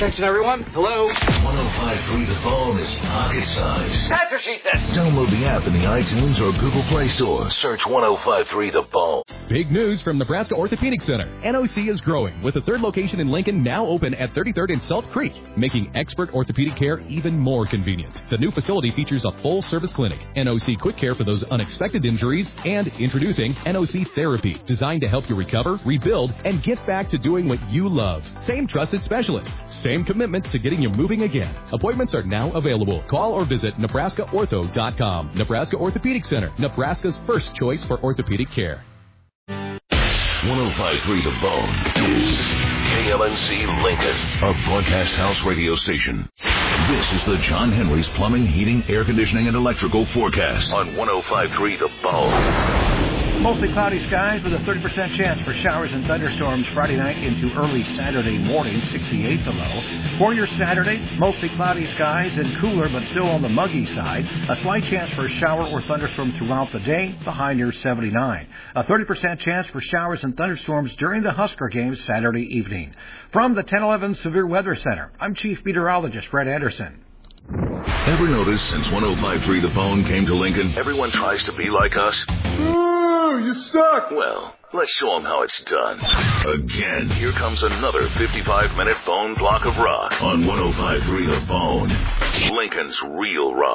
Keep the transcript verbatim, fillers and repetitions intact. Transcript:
Attention, everyone. Hello. one oh five point three The Phone is pocket size. That's what she said. Download the app in the iTunes or Google Play Store. Search one oh five point three The Phone. Big news from Nebraska Orthopedic Center. N O C is growing, with a third location in Lincoln now open at thirty-third and Salt Creek, making expert orthopedic care even more convenient. The new facility features a full-service clinic, N O C Quick Care for those unexpected injuries, and introducing N O C Therapy, designed to help you recover, rebuild, and get back to doing what you love. Same trusted specialist. Same commitment to getting you moving again. Appointments are now available. Call or visit Nebraska Ortho dot com. Nebraska Orthopedic Center, Nebraska's first choice for orthopedic care. one oh five point three The Bone is K L N C Lincoln, a broadcast house radio station. This is the John Henry's Plumbing, Heating, Air Conditioning, and Electrical forecast on one oh five point three The Bone. Mostly cloudy skies with a thirty percent chance for showers and thunderstorms Friday night into early Saturday morning, sixty-eight the low. For your Saturday, mostly cloudy skies and cooler but still on the muggy side. A slight chance for a shower or thunderstorm throughout the day, the high near seventy-nine. A thirty percent chance for showers and thunderstorms during the Husker game Saturday evening. From the ten eleven Severe Weather Center, I'm Chief Meteorologist Fred Anderson. Ever notice since one oh five point three The Bone came to Lincoln, everyone tries to be like us? Ooh, you suck! Well, let's show them how it's done. Again, here comes another fifty-five minute phone block of rock on one oh five point three The Bone, Lincoln's real rock.